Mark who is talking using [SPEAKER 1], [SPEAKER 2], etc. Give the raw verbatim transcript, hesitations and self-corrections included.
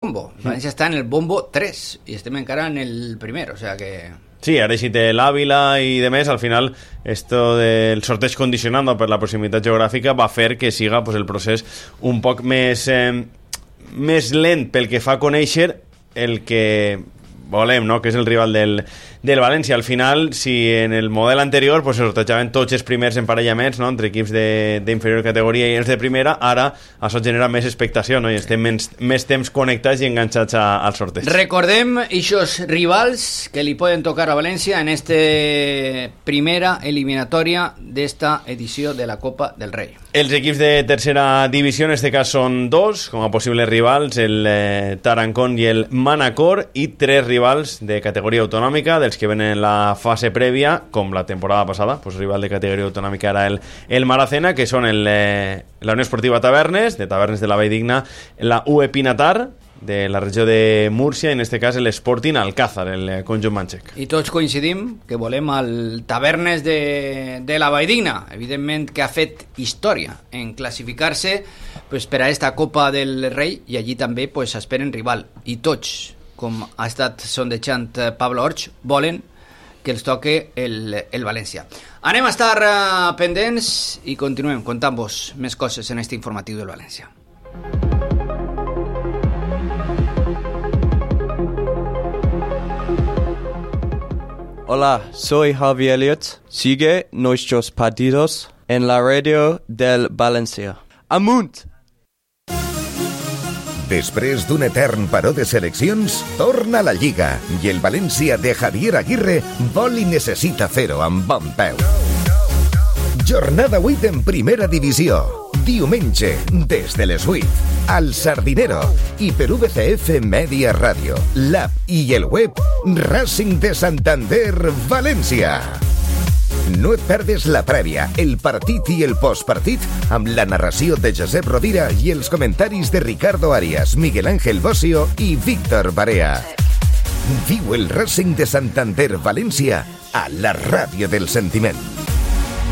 [SPEAKER 1] bombo. El València està en el bombo tres i estem encara en el primer, o sea que...
[SPEAKER 2] Sí, ara si té l'Àvila i de més, al final esto del sorteig condicionant per la proximitat geogràfica va fer que siga pues, el procés un poc més, eh, més lent pel que fa a conèixer el que volem, no? Que és el rival del, del València. Al final, si en el model anterior pues, se sortejaven tots els primers emparellaments, no? Entre equips d'inferior categoria i els de primera, ara això genera més expectació, no? I estem més, més temps connectats i enganxats a, al sorteig.
[SPEAKER 1] Recordem aquests rivals que li poden tocar a València en esta primera eliminatòria d'esta edició de la Copa del Rei.
[SPEAKER 2] Els equips de tercera divisió en este cas són dos, com a possibles rivals, el eh, Tarancón i el Manacor, i tres rivals de categoria autonòmica, dels que venen en la fase prèvia, com la temporada passada, pues rival de categoria autonòmica era el, el Maracena, que són el, eh, la Unió Esportiva Tavernes, de Tavernes de la Valldigna, la U E Pinatar, de la regió de Múrcia, i en este cas l'Sporting Alcázar, el conjunt manxec.
[SPEAKER 1] I tots coincidim que volem el Tavernes de, de la Valldigna, evidentment que ha fet història en classificar-se pues, per a esta Copa del Rei, i allí també pues, esperen rival, i tots, com ha estat sondejant Pablo Orch, volen que els toque el, el València. Anem a estar uh, pendents i continuem contant-vos més coses en este informatiu del València.
[SPEAKER 3] Hola, soy Javier Elliott. Sigue nuestros partidos en la radio del Valencia. ¡Amunt!
[SPEAKER 4] Després d'un etern paró de seleccions, torna la Lliga i el València de Javier Aguirre vol i necessita fer-ho amb bon peu. Jornada vuit en primera divisió. Diumenge, des de les vuit, al Sardinero i per V C F Media Ràdio, l'app i el web Racing de Santander València. No et perdes la prèvia, el partit i el postpartit amb la narració de Josep Rovira i els comentaris de Ricardo Arias, Miguel Ángel Bossio i Víctor Barea. Viu el Racing de Santander València a la ràdio del sentiment.